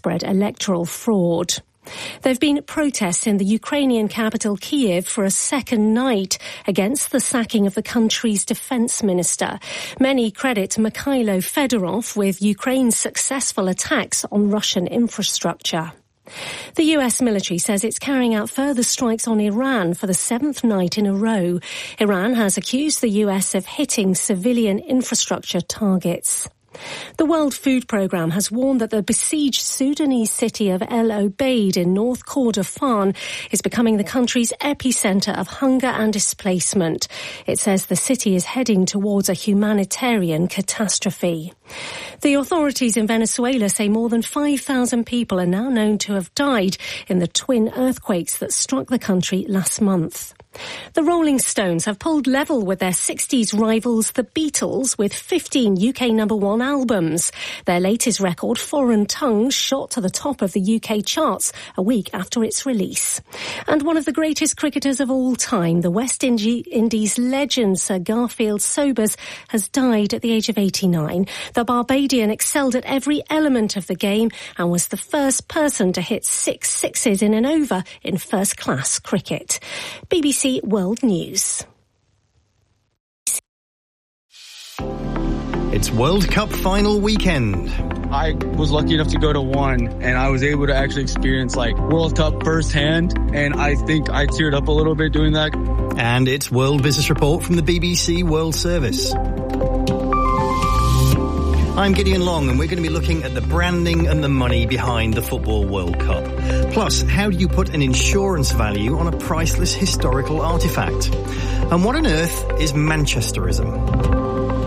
widespread electoral fraud. There have been protests in the Ukrainian capital Kyiv for a second night against the sacking of the country's defence minister. Many credit Mikhailo Fedorov with Ukraine's successful attacks on Russian infrastructure. The US military says it's carrying out further strikes on Iran for the seventh night in a row. Iran has accused the US of hitting civilian infrastructure targets. The World Food Programme has warned that the besieged Sudanese city of El Obeid in North Kordofan is becoming the country's epicentre of hunger and displacement. It says the city is heading towards a humanitarian catastrophe. The authorities in Venezuela say more than 5,000 people are now known to have died in the twin earthquakes that struck the country last month. The Rolling Stones have pulled level with their 60s rivals, the Beatles, with 15 UK #1 albums. Their latest record, Foreign Tongues, shot to the top of the UK charts a week after its release. And one of the greatest cricketers of all time, the West Indies legend Sir Garfield Sobers, has died at the age of 89. The Barbadian excelled at every element of the game and was the first person to hit 6 sixes in an over in first-class cricket. BBC World News. It's World Cup final weekend. I was lucky enough to go to one, and I was able to actually experience World Cup firsthand, and I think I teared up a little bit doing that. And it's World Business Report from the BBC World Service. I'm Gideon Long, and we're going to be looking at the branding and the money behind the Football World Cup. Plus, how do you put an insurance value on a priceless historical artefact? And what on earth is Manchesterism?